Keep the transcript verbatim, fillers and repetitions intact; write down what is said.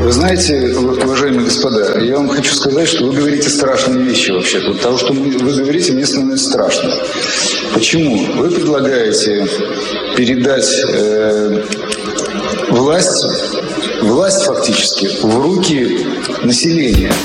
Вы знаете, уважаемые господа, я вам хочу сказать, что вы говорите страшные вещи вообще-то. Вот того, что вы говорите, мне становится страшно. Почему? Вы предлагаете передать э, власть, власть фактически в руки населения.